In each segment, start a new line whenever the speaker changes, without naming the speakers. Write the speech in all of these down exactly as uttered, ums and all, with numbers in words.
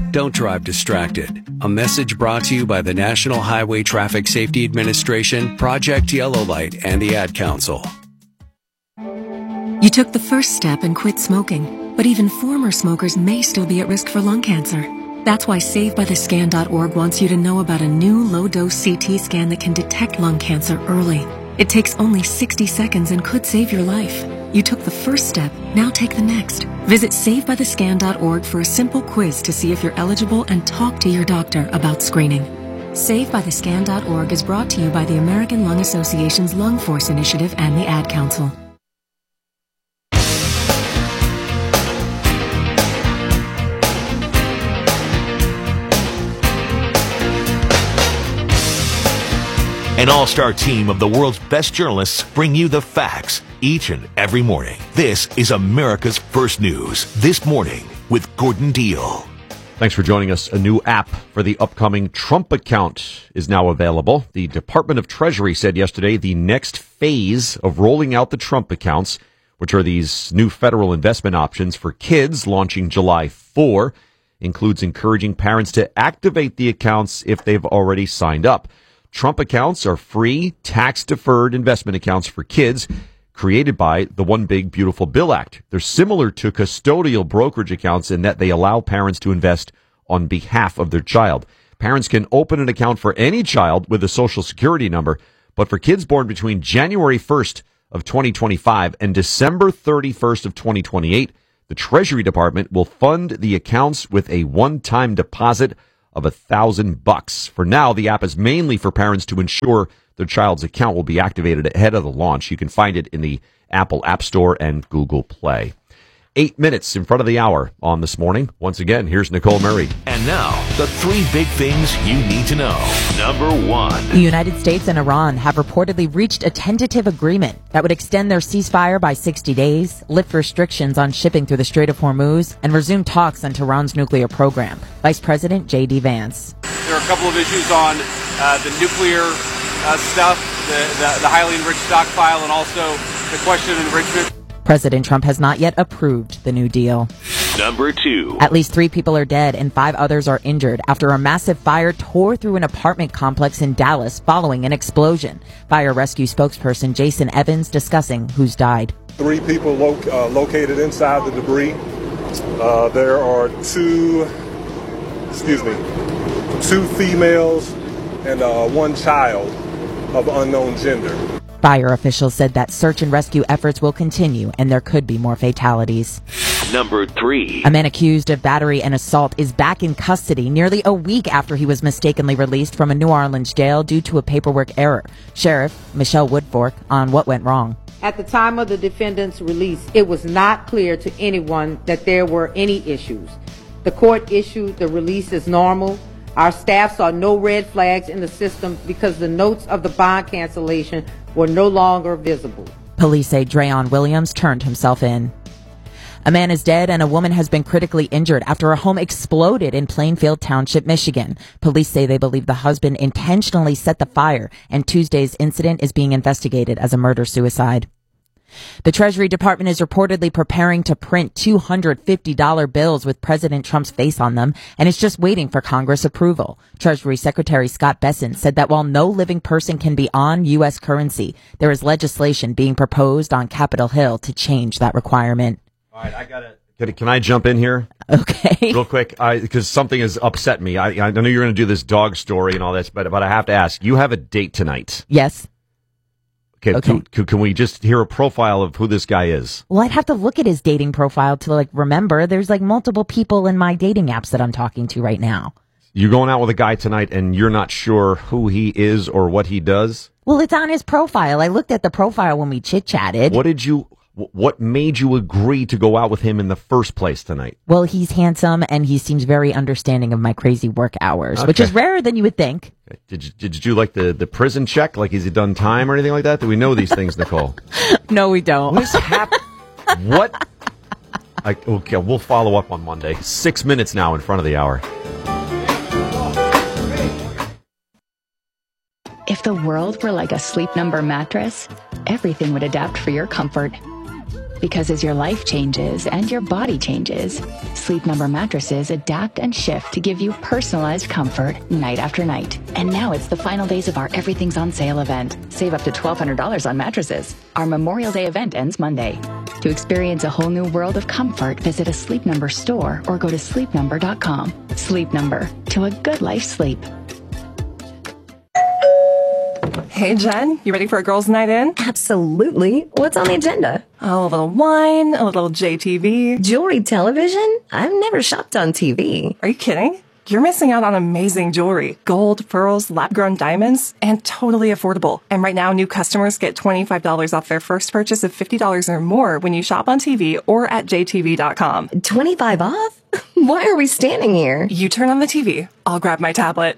Don't drive distracted. A message brought to you by the National Highway Traffic Safety Administration, Project Yellow Light, and the Ad Council.
You took the first step and quit smoking, but even former smokers may still be at risk for lung cancer. That's why Save By The Scan dot org wants you to know about a new low-dose C T scan that can detect lung cancer early. It takes only sixty seconds and could save your life. You took the first step, now take the next. Visit Save By The Scan dot org for a simple quiz to see if you're eligible and talk to your doctor about screening. Save By The Scan dot org is brought to you by the American Lung Association's Lung Force Initiative and the Ad Council.
An all-star team of the world's best journalists bring you the facts each and every morning. This is America's First News This Morning with Gordon Deal.
Thanks for joining us. A new app for the upcoming Trump account is now available. The Department of Treasury said yesterday the next phase of rolling out the Trump accounts, which are these new federal investment options for kids launching July fourth, includes encouraging parents to activate the accounts if they've already signed up. Trump accounts are free, tax-deferred investment accounts for kids created by the One Big Beautiful Bill Act. They're similar to custodial brokerage accounts in that they allow parents to invest on behalf of their child. Parents can open an account for any child with a Social Security number, but for kids born between January first of twenty twenty-five and December thirty-first of twenty twenty-eight, the Treasury Department will fund the accounts with a one-time deposit of a thousand bucks. For now, the app is mainly for parents to ensure their child's account will be activated ahead of the launch. You can find it in the Apple App Store and Google Play. Eight minutes in front of the hour on This Morning. Once again, here's Nicole Murray.
And now, the three big things you need to know. Number one.
The United States and Iran have reportedly reached a tentative agreement that would extend their ceasefire by sixty days, lift restrictions on shipping through the Strait of Hormuz, and resume talks on Tehran's nuclear program. Vice President J D. Vance.
There are a couple of issues on uh, the nuclear uh, stuff, the, the, the highly enriched stockpile, and also the question of enrichment.
President Trump has not yet approved the new deal.
Number two.
At least three people are dead and five others are injured after a massive fire tore through an apartment complex in Dallas following an explosion. Fire rescue spokesperson Jason Evans discussing who's died.
Three people lo- uh, located inside the debris. Uh, there are two, excuse me, two females and uh, one child of unknown gender.
Fire officials said that search and rescue efforts will continue and there could be more fatalities.
Number three.
A man accused of battery and assault is back in custody nearly a week after he was mistakenly released from a New Orleans jail due to a paperwork error. Sheriff Michelle Woodfork on what went wrong.
At the time of the defendant's release, it was not clear to anyone that there were any issues. The court issued the release as normal. Our staff saw no red flags in the system because the notes of the bond cancellation were no longer visible.
Police say Drayon Williams turned himself in. A man is dead and a woman has been critically injured after a home exploded in Plainfield Township, Michigan. Police say they believe the husband intentionally set the fire, and Tuesday's incident is being investigated as a murder-suicide. The Treasury Department is reportedly preparing to print two hundred fifty dollar bills with President Trump's face on them, and is just waiting for Congress approval. Treasury Secretary Scott Bessent said that while no living person can be on U S currency, there is legislation being proposed on Capitol Hill to change that requirement.
All right, I got it. Can, can I jump in here?
Okay.
Real quick, because something has upset me. I, I know you're going to do this dog story and all this, but, but I have to ask. You have a date tonight.
Yes.
Okay,
okay.
Can, can we just hear a profile of who this guy is?
Well, I'd have to look at his dating profile to like remember. There's like multiple people in my dating apps that I'm talking to right now.
You're going out with a guy tonight and you're not sure who he is or what he does?
Well, it's on his profile. I looked at the profile when we chit-chatted.
What did you... What made you agree to go out with him in the first place tonight?
Well, he's handsome and he seems very understanding of my crazy work hours, okay. Which is rarer than you would think.
Did you, did you do like the, the prison check? Like, has he done time or anything like that? Do we know these things, Nicole?
No, we don't.
What is happening? What? I, okay, we'll follow up on Monday. Six minutes now in front of the hour.
If the world were like a Sleep Number mattress, everything would adapt for your comfort. Because as your life changes and your body changes, Sleep Number mattresses adapt and shift to give you personalized comfort night after night. And now it's the final days of our Everything's on Sale event. Save up to twelve hundred dollars on mattresses. Our Memorial Day event ends Monday. To experience a whole new world of comfort, visit a Sleep Number store or go to sleep number dot com. Sleep Number, to a good life sleep.
Hey, Jen, you ready for a girls' night in?
Absolutely. What's on the agenda?
Oh, a little wine, a little J T V.
Jewelry television? I've never shopped on T V.
Are you kidding? You're missing out on amazing jewelry. Gold, pearls, lab-grown diamonds, and totally affordable. And right now, new customers get twenty-five dollars off their first purchase of fifty dollars or more when you shop on T V or at J T V dot com.
twenty-five off? Why are we standing here?
You turn on the T V. I'll grab my tablet.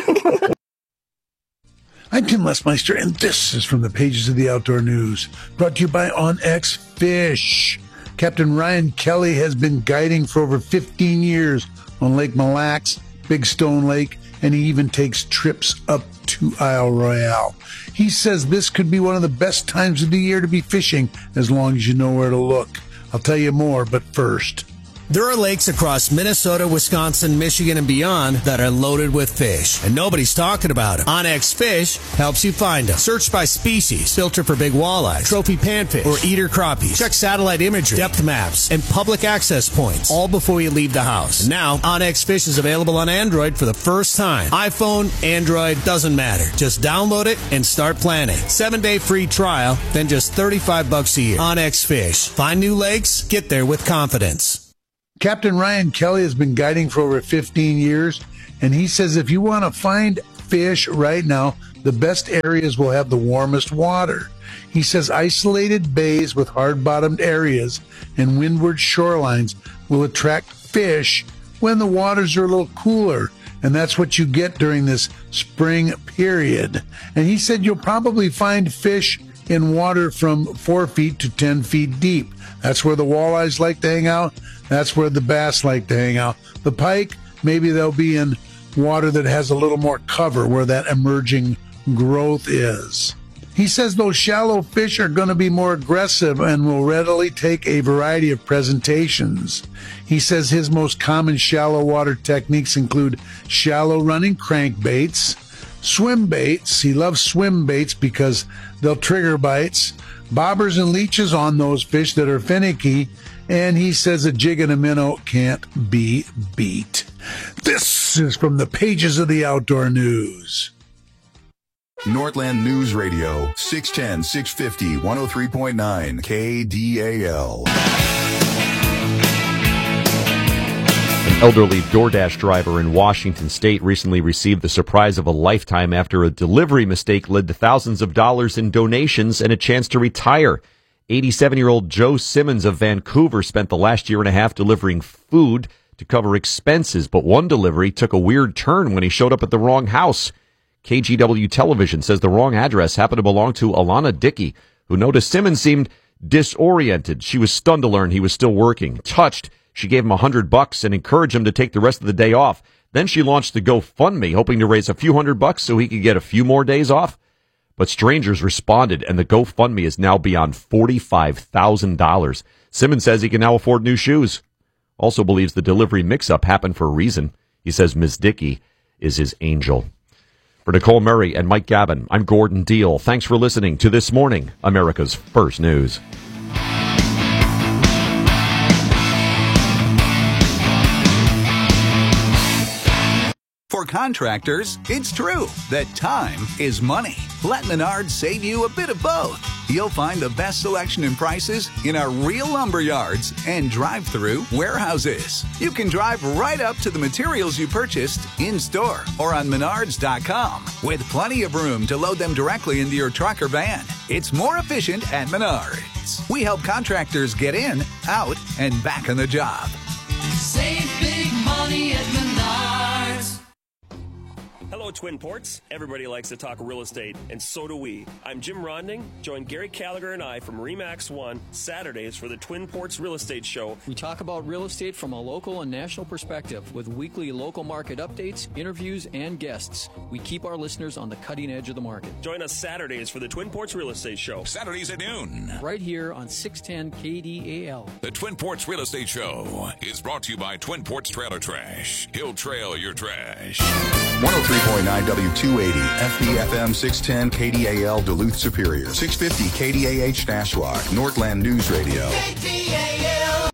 I'm Tim Lesmeister, and this is from the pages of the Outdoor News, brought to you by OnX Fish. Captain Ryan Kelly has been guiding for over fifteen years on Lake Mille Lacs, Big Stone Lake, and he even takes trips up to Isle Royale. He says this could be one of the best times of the year to be fishing, as long as you know where to look. I'll tell you more, but first...
There are lakes across Minnesota, Wisconsin, Michigan, and beyond that are loaded with fish, and nobody's talking about them. OnX Fish helps you find them. Search by species, filter for big walleye, trophy panfish, or eater crappies. Check satellite imagery, depth maps, and public access points, all before you leave the house. And now, OnX Fish is available on Android for the first time. iPhone, Android, doesn't matter. Just download it and start planning. Seven-day free trial, then just thirty-five bucks a year. OnX Fish. Find new lakes, get there with confidence.
Captain Ryan Kelly has been guiding for over fifteen years, and he says if you want to find fish right now, the best areas will have the warmest water. He says isolated bays with hard-bottomed areas and windward shorelines will attract fish when the waters are a little cooler, and that's what you get during this spring period. And he said you'll probably find fish in water from four feet to ten feet deep. That's where the walleyes like to hang out. That's where the bass like to hang out. The pike, maybe they'll be in water that has a little more cover where that emerging growth is. He says those shallow fish are going to be more aggressive and will readily take a variety of presentations. He says his most common shallow water techniques include shallow running crankbaits, swim baits. He loves swim baits because they'll trigger bites, bobbers and leeches on those fish that are finicky, and he says a jig and a minnow can't be beat. This is from the pages of the Outdoor News.
Northland News Radio, six ten, six fifty, one oh three point nine, K D A L.
An elderly DoorDash driver in Washington State recently received the surprise of a lifetime after a delivery mistake led to thousands of dollars in donations and a chance to retire. eighty-seven-year-old Joe Simmons of Vancouver spent the last year and a half delivering food to cover expenses, but one delivery took a weird turn when he showed up at the wrong house. K G W Television says the wrong address happened to belong to Alana Dickey, who noticed Simmons seemed disoriented. She was stunned to learn he was still working. Touched, she gave him a hundred bucks and encouraged him to take the rest of the day off. Then she launched the GoFundMe, hoping to raise a few hundred bucks so he could get a few more days off. But strangers responded, and the GoFundMe is now beyond forty-five thousand dollars. Simmons says he can now afford new shoes. Also believes the delivery mix-up happened for a reason. He says Miz Dickey is his angel. For Nicole Murray and Mike Gavin, I'm Gordon Deal. Thanks for listening to This Morning, America's First News.
For contractors, it's true that time is money. Let Menards save you a bit of both. You'll find the best selection and prices in our real lumber yards and drive-through warehouses. You can drive right up to the materials you purchased in-store or on menards dot com with plenty of room to load them directly into your truck or van. It's more efficient at Menards. We help contractors get in, out, and back on the job.
Save big money at Menards. Hello, Twin Ports. Everybody likes to talk real estate, and so do we. I'm Jim Ronding. Join Gary Gallagher and I from Remax One Saturdays for the Twin Ports Real Estate Show.
We talk about real estate from a local and national perspective with weekly local market updates, interviews, and guests. We keep our listeners on the cutting edge of the market.
Join us Saturdays for the Twin Ports Real Estate Show.
Saturdays at noon.
Right here on six ten K D A L.
The Twin Ports Real Estate Show is brought to you by Twin Ports Trailer Trash. He'll trail your trash.
one oh three point nine W two eighty, F B F M six ten K D A L Duluth Superior, six fifty K D A H Nashwauk, Northland News Radio.
K D A L.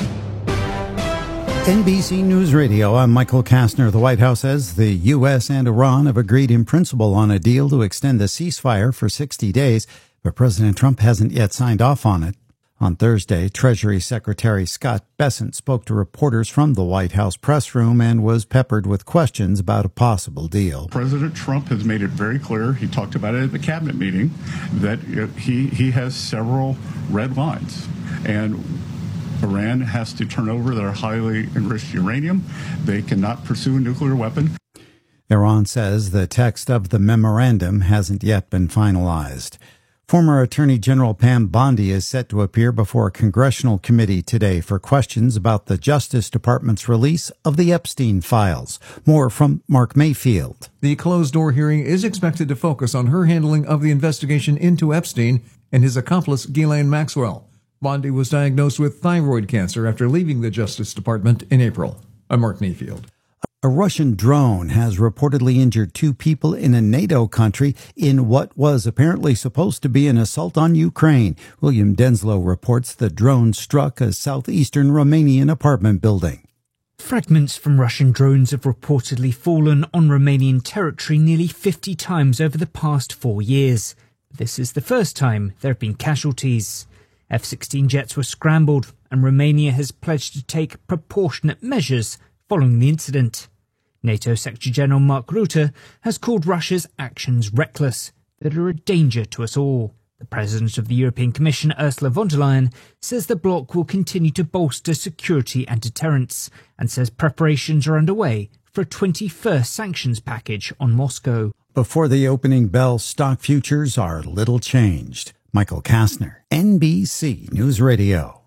N B C News Radio, I'm Michael Kastner. The White House says the U S and Iran have agreed in principle on a deal to extend the ceasefire for sixty days, but President Trump hasn't yet signed off on it. On Thursday, Treasury Secretary Scott Bessent spoke to reporters from the White House press room and was peppered with questions about a possible deal.
President Trump has made it very clear, he talked about it at the cabinet meeting, that he, he has several red lines. And Iran has to turn over their highly enriched uranium. They cannot pursue a nuclear weapon.
Iran says the text of the memorandum hasn't yet been finalized. Former Attorney General Pam Bondi is set to appear before a congressional committee today for questions about the Justice Department's release of the Epstein files. More from Mark Mayfield.
The closed-door hearing is expected to focus on her handling of the investigation into Epstein and his accomplice Ghislaine Maxwell. Bondi was diagnosed with thyroid cancer after leaving the Justice Department in April. I'm Mark Mayfield.
A Russian drone has reportedly injured two people in a NATO country in what was apparently supposed to be an assault on Ukraine. William Denslow reports the drone struck a southeastern Romanian apartment building.
Fragments from Russian drones have reportedly fallen on Romanian territory nearly fifty times over the past four years. This is the first time there have been casualties. F sixteen jets were scrambled, and Romania has pledged to take proportionate measures following the incident. NATO Secretary-General Mark Rutte has called Russia's actions reckless, that are a danger to us all. The President of the European Commission, Ursula von der Leyen, says the bloc will continue to bolster security and deterrence, and says preparations are underway for a twenty-first sanctions package on Moscow.
Before the opening bell, stock futures are little changed. Michael Kastner, N B C News Radio.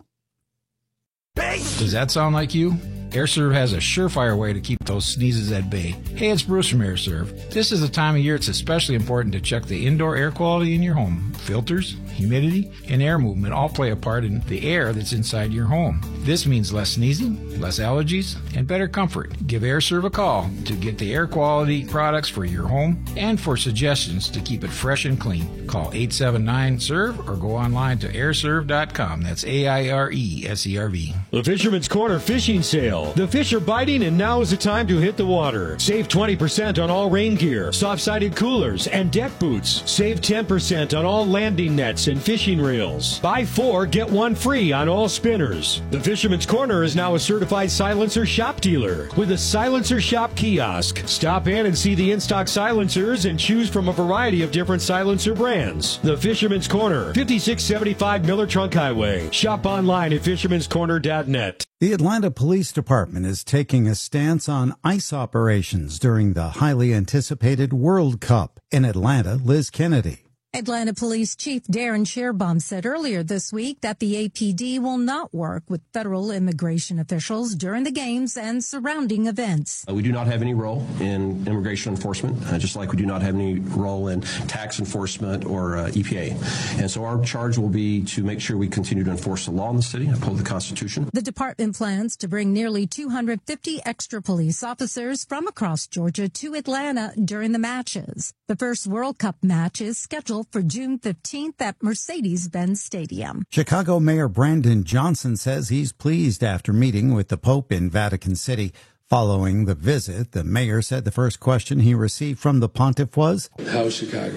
Does that sound like you? AirServe has a surefire way to keep those sneezes at bay. Hey, it's Bruce from AirServe. This is the time of year it's especially important to check the indoor air quality in your home. Filters, humidity, and air movement all play a part in the air that's inside your home. This means less sneezing, less allergies, and better comfort. Give AirServe a call to get the air quality products for your home and for suggestions to keep it fresh and clean. Call eight seven nine S E R V or go online to air serve dot com. That's A I R E S E R V.
The Fisherman's Corner Fishing Sale. The fish are biting, and now is the time to hit the water. Save twenty percent on all rain gear, soft-sided coolers, and deck boots. Save ten percent on all landing nets and fishing reels. Buy four, get one free on all spinners. The Fisherman's Corner is now a certified silencer shop dealer with a Silencer Shop kiosk. Stop in and see the in-stock silencers and choose from a variety of different silencer brands. The Fisherman's Corner, fifty-six seventy-five Miller Trunk Highway. Shop online at fishermans corner dot net.
The Atlanta Police Department is taking a stance on ICE operations during the highly anticipated World Cup. In Atlanta, Liz Kennedy.
Atlanta Police Chief Darren Sherbaum said earlier this week that the A P D will not work with federal immigration officials during the games and surrounding events.
We do not have any role in immigration enforcement, uh, just like we do not have any role in tax enforcement or uh, E P A. And so our charge will be to make sure we continue to enforce the law in the city, uphold the Constitution.
The department plans to bring nearly two hundred fifty extra police officers from across Georgia to Atlanta during the matches. The first World Cup match is scheduled for June fifteenth at Mercedes-Benz Stadium.
Chicago Mayor Brandon Johnson says he's pleased after meeting with the Pope in Vatican City. Following the visit, the mayor said the first question he received from the pontiff was,
"How's Chicago?"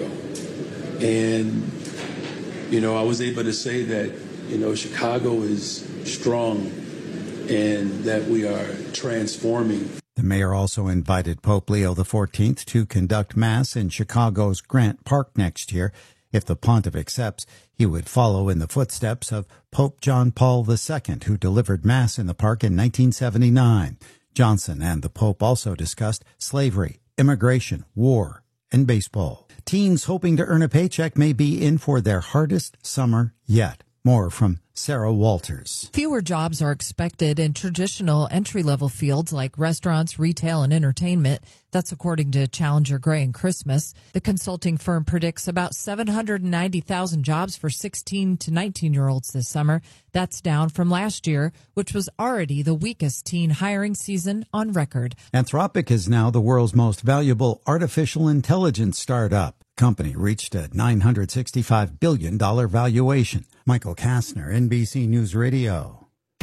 And, you know, I was able to say that, you know, Chicago is strong and that we are transforming.
The mayor also invited Pope Leo the fourteenth to conduct Mass in Chicago's Grant Park next year. If the pontiff accepts, he would follow in the footsteps of Pope John Paul the Second, who delivered Mass in the park in nineteen seventy-nine. Johnson and the Pope also discussed slavery, immigration, war, and baseball. Teens hoping to earn a paycheck may be in for their hardest summer yet. More from Sarah Walters.
Fewer jobs are expected in traditional entry-level fields like restaurants, retail, and entertainment. That's according to Challenger Gray and Christmas. The consulting firm predicts about seven hundred ninety thousand jobs for sixteen to nineteen-year-olds this summer. That's down from last year, which was already the weakest teen hiring season on record.
Anthropic is now the world's most valuable artificial intelligence startup. Company reached a nine hundred sixty-five billion dollars valuation. Michael Kastner, N B C News Radio.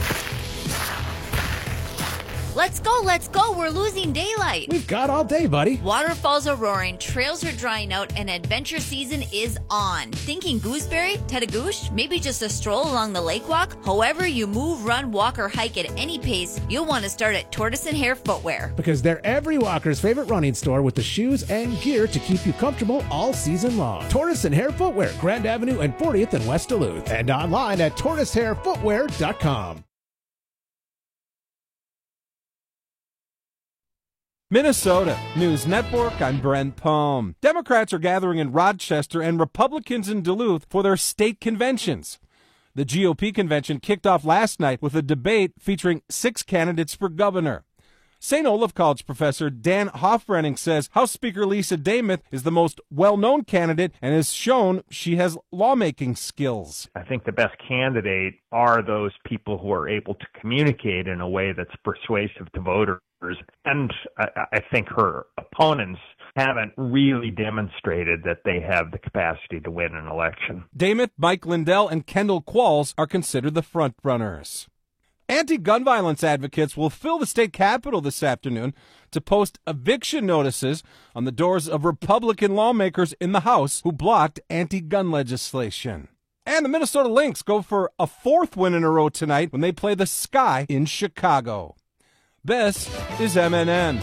Let's go, let's go. We're losing daylight.
We've got all day, buddy.
Waterfalls are roaring, trails are drying out, and adventure season is on. Thinking gooseberry, Tedagoosh, maybe just a stroll along the lake walk? However you move, run, walk, or hike at any pace, you'll want to start at Tortoise and Hare Footwear.
Because they're every walker's favorite running store with the shoes and gear to keep you comfortable all season long. Tortoise and Hare Footwear, Grand Avenue and fortieth in West Duluth. And online at tortoise hare footwear dot com.
Minnesota News Network, I'm Brent Palm. Democrats are gathering in Rochester and Republicans in Duluth for their state conventions. The G O P convention kicked off last night with a debate featuring six candidates for governor. Saint Olaf College professor Dan Hoffrenning says House Speaker Lisa Demuth is the most well-known candidate and has shown she has lawmaking skills.
I think the best candidate are those people who are able to communicate in a way that's persuasive to voters. And I, I think her opponents haven't really demonstrated that they have the capacity to win an election.
Demuth, Mike Lindell, and Kendall Qualls are considered the front-runners. Anti-gun violence advocates will fill the state capitol this afternoon to post eviction notices on the doors of Republican lawmakers in the House who blocked anti-gun legislation. And the Minnesota Lynx go for a fourth win in a row tonight when they play the Sky in Chicago. This is M N N.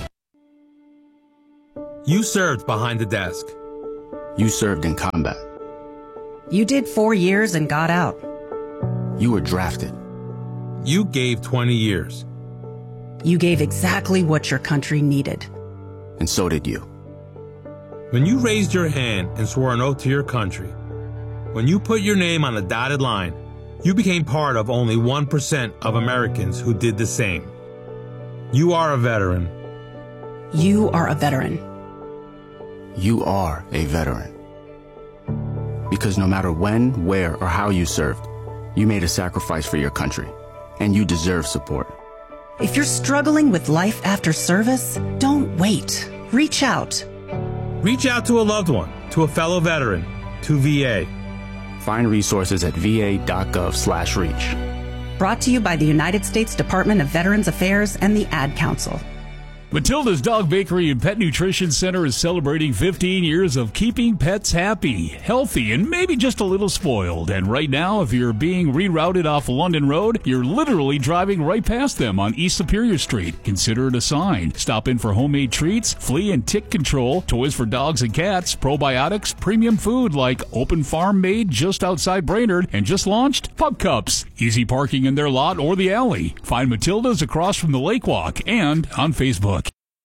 You served behind the desk.
You served in combat.
You did four years and got out.
You were drafted.
You gave twenty years.
You gave exactly what your country needed.
And so did you.
When you raised your hand and swore an oath to your country, when you put your name on a dotted line, you became part of only one percent of Americans who did the same. You are a veteran.
You are a veteran.
You are a veteran. Because no matter when, where, or how you served, you made a sacrifice for your country, and you deserve support.
If you're struggling with life after service, don't wait. Reach out.
Reach out to a loved one, to a fellow veteran, to V A.
Find resources at va.gov slash reach.
Brought to you by the United States Department of Veterans Affairs and the Ad Council.
Matilda's Dog Bakery and Pet Nutrition Center is celebrating fifteen years of keeping pets happy, healthy, and maybe just a little spoiled. And right now, if you're being rerouted off London Road, you're literally driving right past them on East Superior Street. Consider it a sign. Stop in for homemade treats, flea and tick control, toys for dogs and cats, probiotics, premium food like Open Farm made just outside Brainerd, and just launched Pup Cups. Easy parking in their lot or the alley. Find Matilda's across from the Lake Walk and on Facebook.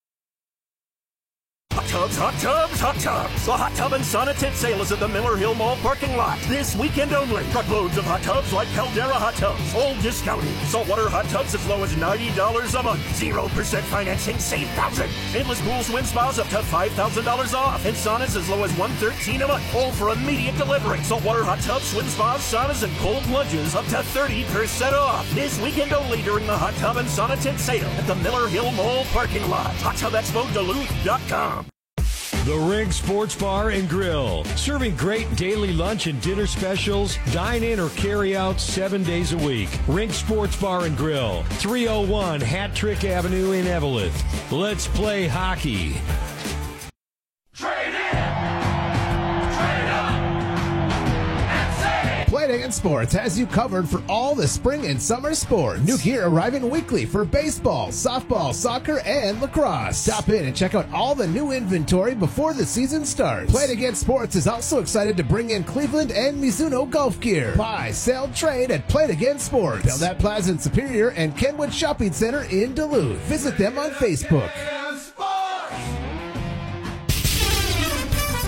Hot tubs, hot tubs, hot tubs. The Hot Tub and Sauna Tent sale is at the Miller Hill Mall parking lot. This weekend only. Truckloads of hot tubs like Caldera hot tubs. All discounted. Saltwater hot tubs as low as ninety dollars a month. zero percent financing, save thousands. Endless pool swim spas up to five thousand dollars off. And saunas as low as one hundred thirteen dollars a month. All for immediate delivery. Saltwater hot tubs, swim spas, saunas, and cold plunges up to thirty percent off. This weekend only during the Hot Tub and Sauna Tent sale at the Miller Hill Mall parking lot. hot tub expo duluth dot com.
The Rig Sports Bar and Grill. Serving great daily lunch and dinner specials. Dine in or carry out seven days a week. Rig Sports Bar and Grill. three oh one Hat Trick Avenue in Evelyn. Let's play hockey.
Play It Again Sports has you covered for all the spring and summer sports. New gear arriving weekly for baseball, softball, soccer, and lacrosse. Stop in and check out all the new inventory before the season starts. Play It Again Sports is also excited to bring in Cleveland and Mizuno golf gear. Buy, sell, trade at Play It Again Sports. Beldat Plaza in Superior and Kenwood Shopping Center in Duluth. Visit them on Facebook.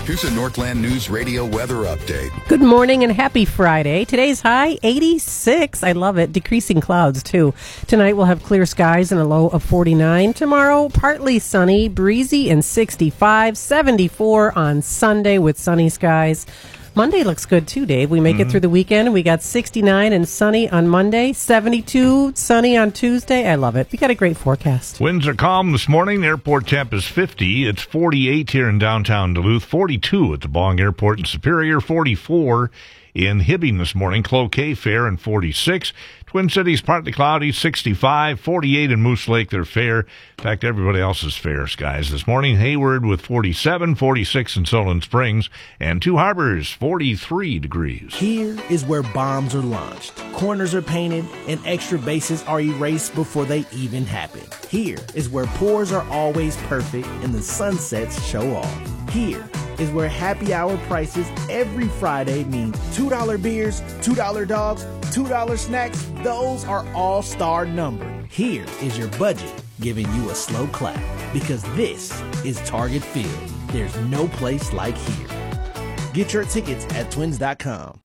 Here's a Northland News Radio weather update.
Good morning and happy Friday. Today's high, eighty-six. I love it. Decreasing clouds, too. Tonight we'll have clear skies and a low of forty-nine. Tomorrow, partly sunny, breezy and sixty-five. seventy-four on Sunday with sunny skies. Monday looks good, too, Dave. We make mm-hmm. it through the weekend. We got sixty-nine and sunny on Monday, seventy-two sunny on Tuesday. I love it. We got a great forecast.
Winds are calm this morning. Airport temp is fifty. It's forty-eight here in downtown Duluth, forty-two at the Bong Airport in Superior, forty-four in Hibbing this morning, Cloquet fair, and forty-six. Twin Cities, partly cloudy, sixty-five, forty-eight in Moose Lake, they're fair. In fact, everybody else is fair skies this morning. Hayward with forty-seven, forty-six in Solon Springs, and Two Harbors, forty-three degrees.
Here is where bombs are launched, corners are painted, and extra bases are erased before they even happen. Here is where pours are always perfect and the sunsets show off. Here is where happy hour prices every Friday mean two dollar beers, two dollar dogs, two dollar snacks. Those are all star numbered. Here is your budget giving you a slow clap because this is Target Field. There's no place like here. Get your tickets at twins dot com.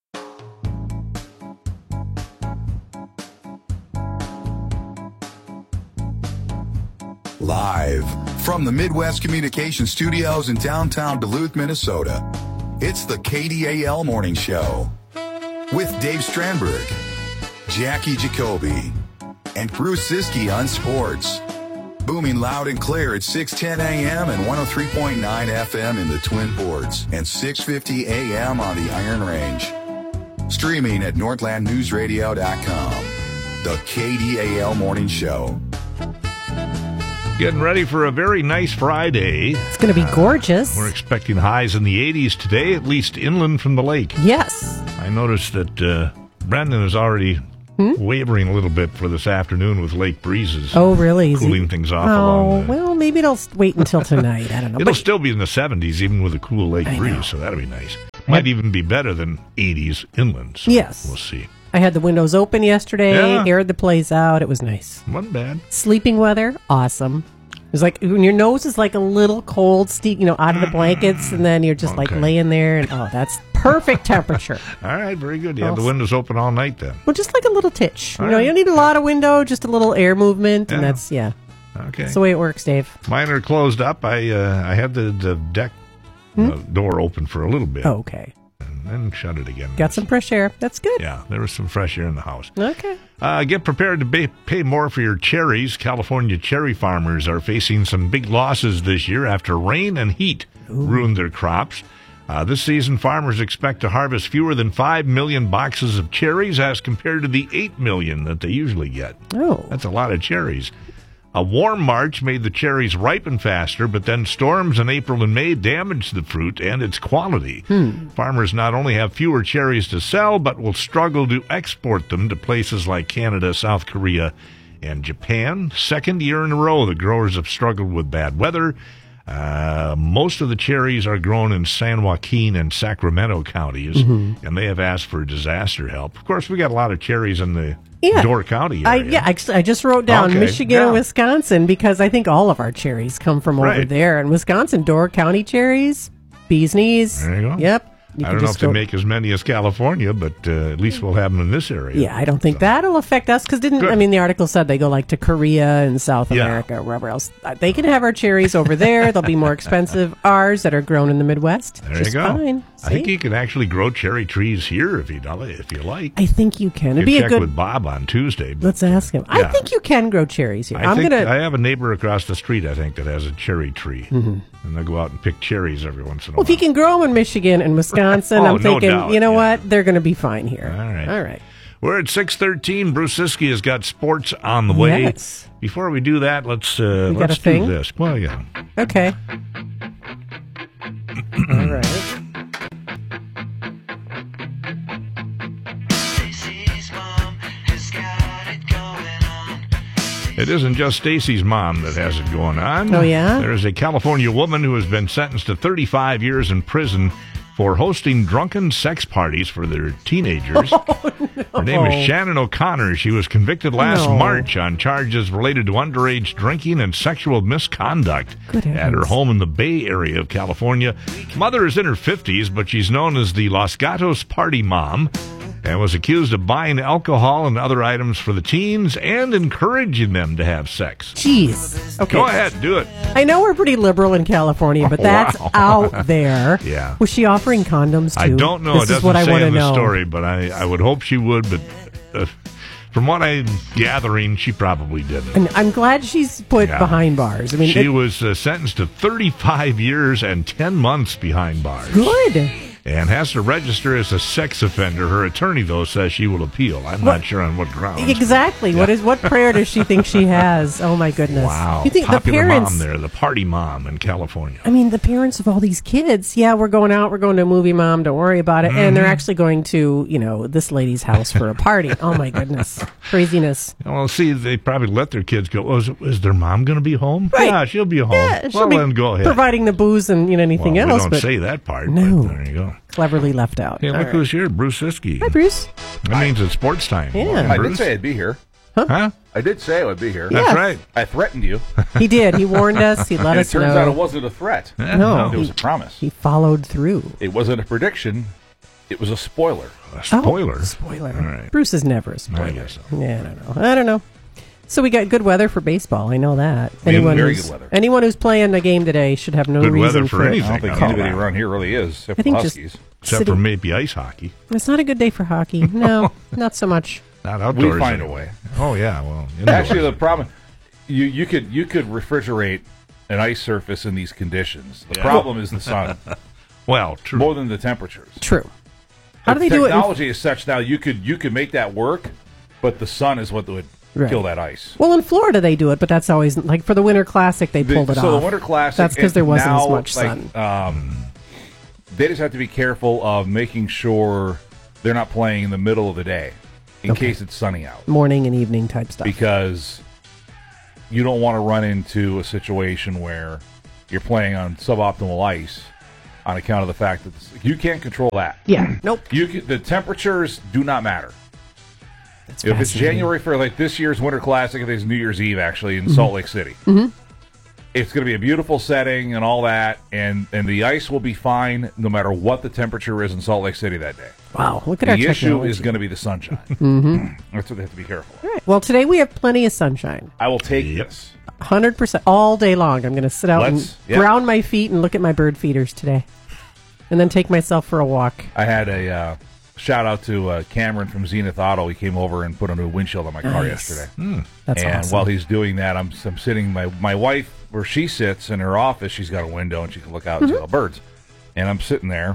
Live from the Midwest Communication Studios in downtown Duluth, Minnesota, it's the K D A L Morning Show with Dave Strandberg, Jackie Jacoby, and Bruce Siski on sports. Booming loud and clear at six ten a.m. and one oh three point nine F M in the Twin Ports and six fifty a.m. on the Iron Range. Streaming at northland news radio dot com. The K D A L Morning Show.
Getting ready for a very nice Friday.
It's going to be gorgeous.
Uh, we're expecting highs in the eighties today, at least inland from the lake.
Yes.
I noticed that uh, Brendan is already hmm? wavering a little bit for this afternoon with lake breezes.
Oh, really?
Cooling it? things off
oh,
along the...
well, maybe it'll wait until tonight. I don't know.
It'll but... still be in the seventies, even with a cool lake
I
breeze,
know.
so that'll be nice. Might even be better than eighties inland. So
yes.
We'll see.
I had the windows open yesterday,
yeah.
aired the place out. It was nice.
Wasn't bad.
Sleeping weather, awesome. It's like when your nose is like a little cold, ste- you know, out of the blankets, and then you're just okay. like laying there, and oh, that's perfect temperature.
All right, very good. You have the windows open all night then.
Well, just like a little titch.
All
you know,
right.
you don't need a lot of window, just a little air movement,
yeah.
and that's yeah.
Okay,
that's the way it works, Dave.
Mine are closed up. I uh, I had the, the deck hmm? uh, door open for a little bit.
Oh, okay.
And shut it again.
Got some fresh air. That's good.
Yeah, there was some fresh air in the house.
Okay.
Uh, get prepared to pay, pay more for your cherries. California cherry farmers are facing some big losses this year after rain and heat Ooh. ruined their crops. Uh, this season, farmers expect to harvest fewer than five million boxes of cherries as compared to the eight million that they usually get.
Oh.
That's a lot of cherries. A warm March made the cherries ripen faster, but then storms in April and May damaged the fruit and its quality.
Hmm.
Farmers not only have fewer cherries to sell, but will struggle to export them to places like Canada, South Korea, and Japan. Second year in a row, the growers have struggled with bad weather. Uh, most of the cherries are grown in San Joaquin and Sacramento counties, mm-hmm. and they have asked for disaster help. Of course, we got a lot of cherries in the yeah. Door County area.
I, yeah, I, I just wrote down
okay.
Michigan
yeah.
and Wisconsin because I think all of our cherries come from over
right.
there. And Wisconsin, Door County cherries, bee's knees.
There you go.
Yep. You
I don't know if go... they make as many as California, but uh, at least we'll have them in this area.
Yeah, I don't think so. That'll affect us because didn't Good. I mean the article said they go like to Korea and South yeah. America, wherever else. Uh, they can have our cherries over there. They'll be more expensive. Ours that are grown in the Midwest,
there
just
you go.
Fine.
I think you can actually grow cherry trees here if you if you like.
I think you can. It'd
you
be
check
a good
with Bob on Tuesday. But,
let's ask him. Yeah. I think you can grow cherries here.
I
I'm
think
gonna.
I have a neighbor across the street. I think that has a cherry tree, mm-hmm. and they go out and pick cherries every once in a
well,
while.
If you can grow them in Michigan and Wisconsin,
oh,
I'm thinking,
no doubt.
you know
yeah.
what, they're going to be fine here.
All right,
all right.
We're at six thurteen. Bruce Siski has got sports on the way.
Yes.
Before we do that, let's uh, let's do
thing?
this. Well, yeah.
Okay. All right.
It isn't just Stacy's mom that has it going on.
Oh, yeah?
There is a California woman who has been sentenced to thirty-five years in prison for hosting drunken sex parties for their teenagers. Oh, no. Her name is Shannon O'Connor. She was convicted last
No.
March on charges related to underage drinking and sexual misconduct
Good
at her
heavens.
home in the Bay Area of California. Mother is in her fifties, but she's known as the Los Gatos Party Mom, and was accused of buying alcohol and other items for the teens and encouraging them to have sex.
Jeez. Okay.
Go ahead, do it.
I know we're pretty liberal in California, but
Oh,
that's
wow.
out there.
Yeah.
Was she offering condoms too?
I don't know.
This
it doesn't
is what I
say
want to
in the
know.
story, but I, I would hope she would. But uh, from what I'm gathering, she probably didn't.
And I'm glad she's put
Yeah.
behind bars. I mean,
she
it-
was uh, sentenced to thirty-five years and ten months behind bars.
good.
And has to register as a sex offender. Her attorney, though, says she will appeal. I'm
What-
not sure on what grounds.
Exactly. What is what prayer does she think she has? Oh my goodness!
Wow.
You think
Popular
the parents?
mom there, the party mom in California.
I mean, the parents of all these kids. Yeah, we're going out. We're going to a movie, Mom. Don't worry about it. And they're
Mhm.
actually going to, you know, this lady's house for a party. Oh my goodness, craziness.
Well, see, they probably let their kids go. Oh, is, is their mom going to be home?
Right.
Yeah, she'll be home.
Yeah, she'll
well,
be
then go ahead.
providing the booze and you know anything
well,
else.
we don't
but
say that part.
No.
But there you go.
Cleverly left out.
Hey,
All
look
right.
who's here, Bruce Siskey.
Hi, Bruce.
That means it's sports time.
Yeah.
Morning,
I did
Bruce.
say I'd be here.
Huh?
I did say I would be here.
That's Yes. right.
I threatened you.
He did. He warned us. He let
and
us
it turns
know.
out it wasn't a threat.
No.
It was
He-
a promise.
He followed through.
It wasn't a prediction. It was a spoiler.
A
spoiler? Oh, spoiler.
All right.
Bruce is never a spoiler.
I guess so.
Yeah, I don't know. I don't know. So we got good weather for baseball. I know that.
We have
Anyone
very
who's,
good weather.
Anyone who's playing the game today should have no
Good
reason
weather for anything.
I don't think
Oh,
anybody
wow.
around here really is, except
I
for
think
the
just
Huskies.
Except
City-
for maybe ice hockey.
It's not a good day for hockey. No, not so much.
Not outdoors.
We find a
anyway.
way.
Oh, yeah. Well, indoors.
Actually, the problem you you could you could refrigerate an ice surface in these conditions. The
Yeah.
problem is the sun.
Well, true.
More than the temperatures.
True. How do
The
they do it? in-
Technology is such now you could you could make that work, but the sun is what would
Right.
kill that ice.
Well, in Florida they do it, but that's always like for the Winter Classic they
The-
pulled it
so
off.
the Winter Classic.
That's because there
and
wasn't
now,
as much
like,
sun.
Um, they just have to be careful of making sure they're not playing in the middle of the day, in
Okay.
case it's sunny out,
Morning and evening type stuff.
because you don't want to run into a situation where you're playing on suboptimal ice on account of the fact that this, you can't control that.
Yeah. Nope.
You can, the temperatures do not matter.
That's
If it's
fascinating.
January for like this year's Winter Classic, I think it's New Year's Eve actually in
Mhm.
Salt Lake City.
Mhm.
It's going to be a beautiful setting and all that, and and the ice will be fine no matter what the temperature is in Salt Lake City that day.
Wow, look at
the
our
issue
technology.
is going to be the sunshine.
Mhm.
That's what they have to be careful.
All right. Well, today we have plenty of sunshine.
I will take this.
one hundred percent all day long. I'm going to sit out
Let's-
and
yeah.
ground my feet and look at my bird feeders today. And then take myself for a walk.
I had a uh, shout out to uh, Cameron from Zenith Auto. He came over and put a new windshield on my car
Nice.
yesterday.
Hmm. That's
and
awesome.
while he's doing that, I'm I'm sitting my my wife where she sits in her office. She's got a window and she can look out and see
Mhm.
all the birds. And I'm sitting there,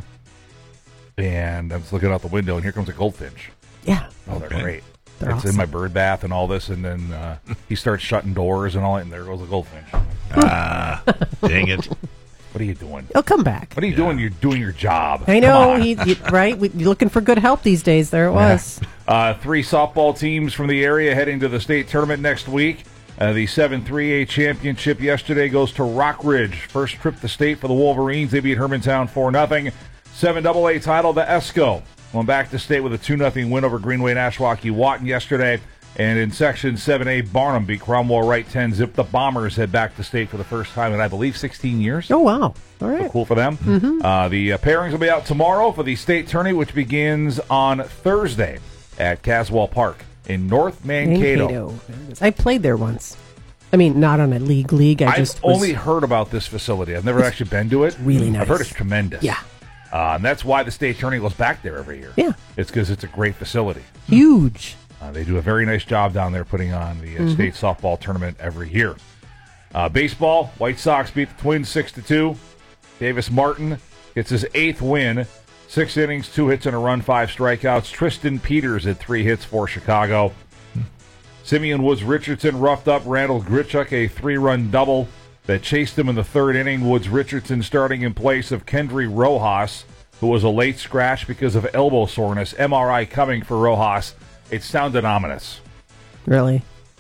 and I'm just looking out the window, and here comes a goldfinch.
Yeah.
Oh, they're
Okay.
great.
They're
it's
awesome.
in my bird bath and all this, and then uh, he starts shutting doors and all that, and there goes the goldfinch.
Ah, dang it.
What are you doing?
He'll come back.
What are you doing? You're doing your job.
I
Come
know.
on.
He, he- right? We, you're looking for good help these days. There it was.
Uh, three softball teams from the area heading to the state tournament next week. Uh, the seven three A championship yesterday goes to Rockridge. First trip to state for the Wolverines. They beat Hermantown four nothing. seven double A title to Esco. Went back to state with a two nothing win over Greenway Nashwaukee Watton yesterday. And in Section seven A, Barnum beat Cromwell Wright ten zip. The Bombers head back to state for the first time in, I believe, sixteen years.
Oh, wow. All right.
So cool for them.
Mhm.
Uh, the uh, pairings will be out tomorrow for the state tourney, which begins on Thursday at Caswell Park in North Mankato.
Mankato. There it is. I played there once. I mean, not on a league league. I
I've
just was-
only heard about this facility. I've never
It's
actually been to it.
really
I've heard
nice.
it's tremendous.
Yeah.
Uh, and that's why the state tourney goes back there every year.
Yeah.
It's because it's a great facility.
huge.
Uh, they do a very nice job down there putting on the uh,
Mhm.
state softball tournament every year. Uh, baseball, White Sox beat the Twins six to two. Davis Martin gets his eighth win. Six innings, two hits and a run, five strikeouts. Tristan Peters had three hits for Chicago. Simeon Woods Richardson roughed up Randall Grichuk, a three-run double that chased him in the third inning. Woods Richardson starting in place of Kendry Rojas, who was a late scratch because of elbow soreness. M R I coming for Rojas. It sounded ominous.
Really?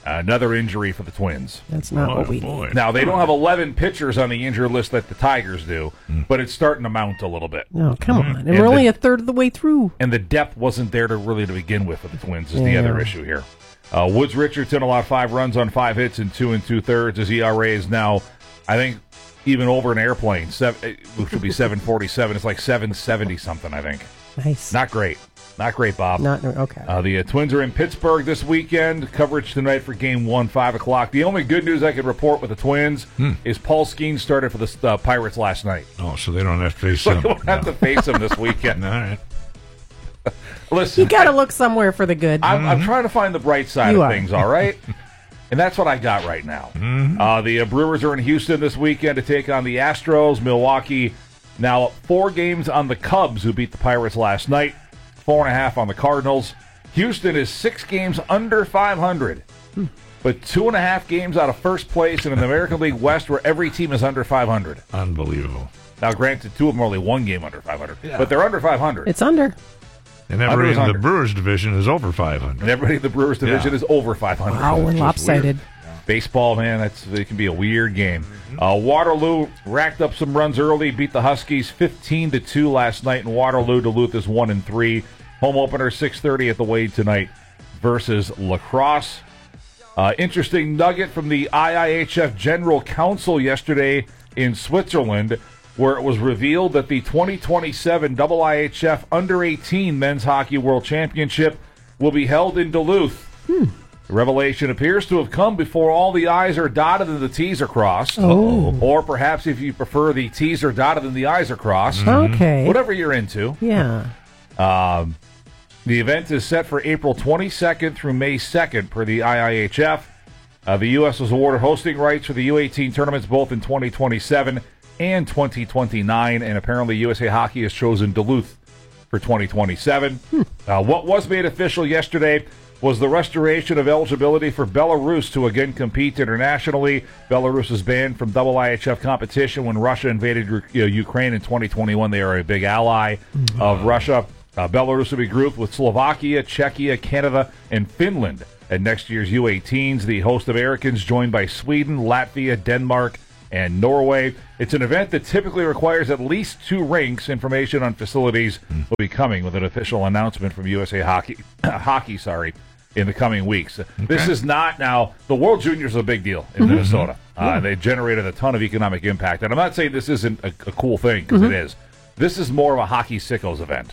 Another injury for the Twins.
That's not
Oh,
what we
boy.
need.
Now, they don't have eleven pitchers on the injured list like the Tigers do,
Mm.
but it's starting to mount a little bit.
No, come on. And,
And
we're only
the-
a third of the way through.
And the depth wasn't there to really to begin with for the Twins is the
Yeah.
other issue here. Uh, Woods Richardson allowed five runs on five hits and two and two-thirds. His E R A is now, I think, even over an airplane, seven, which would be seven forty-seven. It's like seven seventy something, I think.
Nice.
Not great. Not great, Bob.
Not okay.
Uh, the uh, Twins are in Pittsburgh this weekend. Coverage tonight for Game One, five o'clock. The only good news I could report with the Twins
Hmm.
is Paul Skeens started for the uh, Pirates last night.
Oh, so they don't have to face
So
him.
they won't have to face him this weekend.
All right.
Listen,
You got to look somewhere for the good.
I'm, I'm trying to find the bright side
You
of
are.
things, all right? And that's what I got right now.
Mm-hmm.
Uh, the uh, Brewers are in Houston this weekend to take on the Astros. Milwaukee now four games on the Cubs, who beat the Pirates last night. Four and a half on the Cardinals. Houston is six games under five hundred,
Hmm.
but two and a half games out of first place in the American League West, where every team is under five hundred.
Unbelievable.
Now, granted, two of them are only one game under five hundred, but they're under five hundred.
It's under.
And everybody in the
under.
Brewers division is over five hundred.
And everybody in the Brewers division
Yeah.
is over five hundred.
Wow, we're
It's just
lopsided.
weird. Baseball, man, that's it can be a weird game. Uh, Waterloo racked up some runs early, beat the Huskies fifteen to two last night in Waterloo. Duluth is one and three. Home opener six thirty at the Wade tonight versus Lacrosse. Uh, interesting nugget from the I I H F General Council yesterday in Switzerland, where it was revealed that the twenty twenty-seven I I H F Under eighteen Men's Hockey World Championship will be held in Duluth.
Hmm.
The revelation appears to have come before all the I's are dotted and the T's are crossed.
Oh.
Or perhaps if you prefer, the T's are dotted and the I's are crossed.
Okay.
Whatever you're into.
Yeah.
Um, the event is set for April twenty-second through May second per the I I H F. Uh, the U S was awarded hosting rights for the U eighteen tournaments both in twenty twenty-seven and twenty twenty-nine, and apparently U S A Hockey has chosen Duluth for twenty twenty-seven.
Hmm.
Uh, what was made official yesterday was the restoration of eligibility for Belarus to again compete internationally. Belarus was banned from I I H F competition when Russia invaded uh, Ukraine in twenty twenty-one. They are a big ally
Mm-hmm.
of Russia. Uh, Belarus will be grouped with Slovakia, Czechia, Canada, and Finland at next year's U eighteens. The host Americans joined by Sweden, Latvia, Denmark, and Norway. It's an event that typically requires at least two rinks. Information on facilities will be coming with an official announcement from U S A Hockey, hockey, sorry, in the coming weeks. This is not now, the World Juniors is a big deal in
Mm-hmm.
Minnesota. Uh, they generated a ton of economic impact. And I'm not saying this isn't a, a cool thing, because
Mhm.
is. This is more of a hockey sickos event,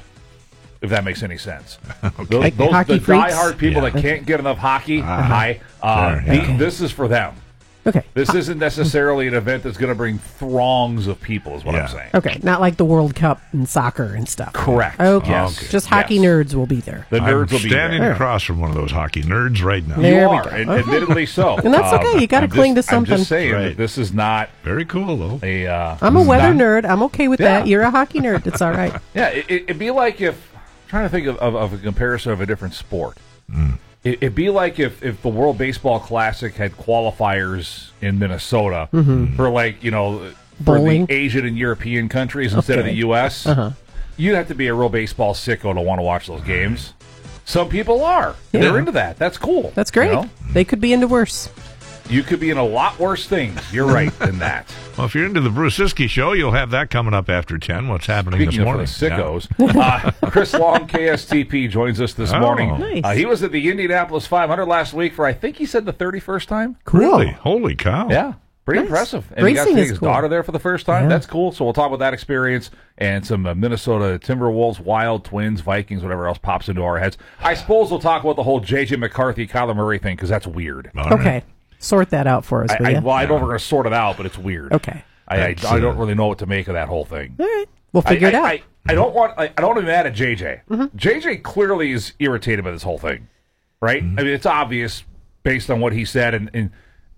if that makes any sense. Those,
Like
those
hockey
the
freaks?
diehard people
Yeah.
that can't get enough hockey,
Uh-huh.
hi, uh,
Sure.
the-
Okay.
this is for them.
Okay.
This isn't necessarily an event that's going to bring throngs of people, is what I'm saying.
Okay, not like the World Cup and soccer and stuff.
Correct.
Okay.
Yes.
Just hockey
Yes.
nerds will be there.
The nerds
I'm
will be
standing
there.
across from one of those hockey nerds right now.
There
you
we
are,
go.
and
Okay.
admittedly so.
And that's okay. You gotta
I'm
cling
just-
to something.
I'm just saying
Right.
that this is not
very cool, though.
A, uh,
I'm a
this is
weather
not-
nerd. I'm okay with
Yeah.
that. You're a hockey nerd. It's all right.
Yeah, it, it- it'd be like if I'm trying to think of, of, of a comparison of a different sport.
Mm.
It, it'd be like if, if the World Baseball Classic had qualifiers in Minnesota
Mhm.
for like you know
Bowling?
for the Asian and European countries instead of
Okay.
the U S.
Uh-huh.
You'd have to be a real baseball sicko to want to watch those games. Some people are.
Yeah.
They're into that. That's cool.
That's great.
You know?
They could be into worse.
You could be in a lot worse things. You're right than that.
Well, if you're into the Brusiski show, you'll have that coming up after ten. What's happening
Speaking
this morning?
of the sickos, uh, Chris Long, K S T P, joins us this
Oh.
morning.
Nice.
Uh, he was at the Indianapolis five hundred last week for, I think he said the thirty-first time.
Really? Holy cow.
Yeah. Pretty
Nice.
impressive. And he got to
Racing
take
is
his
cool.
daughter there for the first time.
Yeah.
That's cool. So we'll talk about that experience and some uh, Minnesota Timberwolves, Wild, Twins, Vikings, whatever else pops into our heads. I suppose we'll talk about the whole J J McCarthy, Kyler Murray thing, because that's weird.
Okay. Sort that out for us,
I,
will
I,
ya?
well, I don't know if we're going to sort it out, but it's weird.
Okay.
I, I,
That's,
I don't
uh,
really know what to make of that whole thing.
All right. We'll figure
I,
it
I,
out.
I, I don't want. I, I don't want to be mad at J J.
Mm-hmm.
J J clearly is irritated by this whole thing, right?
Mm-hmm.
I mean, it's obvious based on what he said, and, and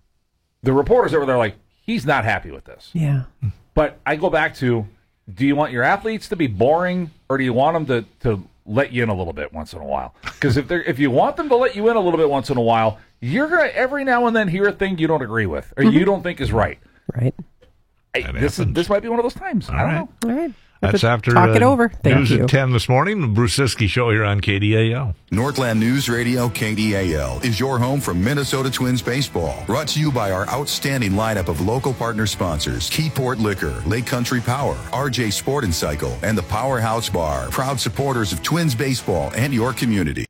the reporters that were there, like, he's not happy with this.
yeah.
But I go back to: do you want your athletes to be boring, or do you want them to, to let you in a little bit once in a while? Because if they if you want them to let you in a little bit once in a while, you're gonna every now and then hear a thing you don't agree with or
Mm-hmm.
you don't think is right.
Right.
Hey, this is, this might be one of those times. I don't
right.
know.
All right.
That's after
Talk
uh,
it over. Thank
news
you.
at ten this morning. The Bruce Siskey Show here on K D A L.
Northland News Radio K D A L is your home for Minnesota Twins baseball. Brought to you by our outstanding lineup of local partner sponsors, Keyport Liquor, Lake Country Power, R J Sport and Cycle, and the Powerhouse Bar. Proud supporters of Twins baseball and your community.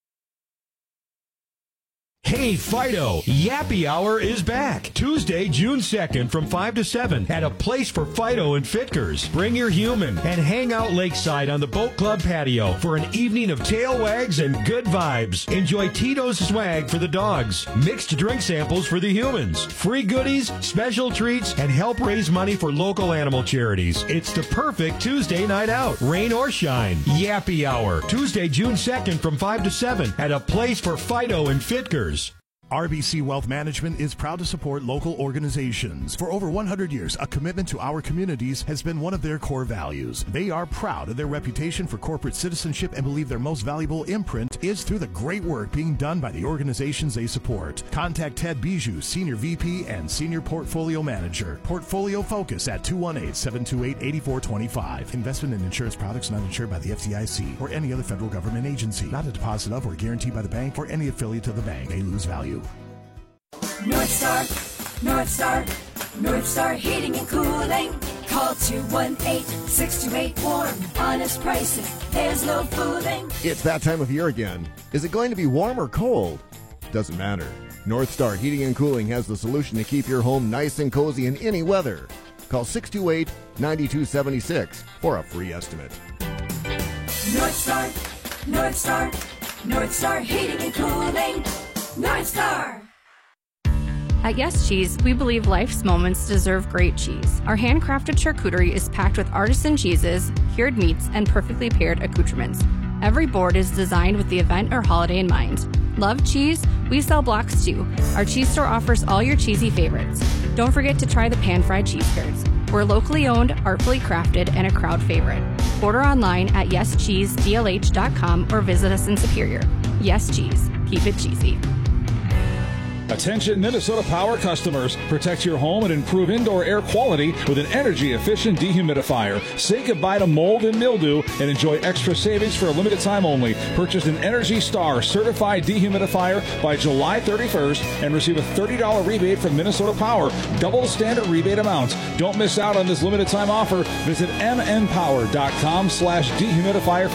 Hey, Fido, Yappy Hour is back. Tuesday, June second from five to seven at a place for Fido and Fitkers. Bring your human and hang out lakeside on the Boat Club patio for an evening of tail wags and good vibes. Enjoy Tito's swag for the dogs, mixed drink samples for the humans, free goodies, special treats, and help raise money for local animal charities. It's the perfect Tuesday night out, rain or shine. Yappy Hour, Tuesday, June second from five to seven at a place for Fido and Fitkers.
R B C Wealth Management is proud to support local organizations. For over one hundred years, a commitment to our communities has been one of their core values. They are proud of their reputation for corporate citizenship and believe their most valuable imprint is through the great work being done by the organizations they support. Contact Ted Bijou, Senior V P and Senior Portfolio Manager. Portfolio Focus at two one eight, seven two eight, eight four two five. Investment in insurance products not insured by the F D I C or any other federal government agency. Not a deposit of or guaranteed by the bank or any affiliate of the bank. May lose value.
North Star, North Star, North Star Heating and Cooling. Call two one eight, six two eight, warm. Honest prices, there's no fooling.
It's that time of year again. Is it going to be warm or cold? Doesn't matter. North Star Heating and Cooling has the solution to keep your home nice and cozy in any weather. Call six two eight, nine two seven six for a free estimate.
North Star, North Star, North Star Heating and Cooling. North Star.
At Yes Cheese, we believe life's moments deserve great cheese. Our handcrafted charcuterie is packed with artisan cheeses, cured meats, and perfectly paired accoutrements. Every board is designed with the event or holiday in mind. Love cheese? We sell blocks too. Our cheese store offers all your cheesy favorites. Don't forget to try the pan-fried cheese curds. We're locally owned, artfully crafted, and a crowd favorite. Order online at yes cheese d l h dot com or visit us in Superior. Yes Cheese. Keep it cheesy.
Attention Minnesota Power customers. Protect your home and improve indoor air quality with an energy-efficient dehumidifier. Say goodbye to mold and mildew and enjoy extra savings for a limited time only. Purchase an Energy Star certified dehumidifier by July thirty-first and receive a thirty dollars rebate from Minnesota Power. Double the standard rebate amount. Don't miss out on this limited time offer. Visit m n power dot com slash dehumidifier.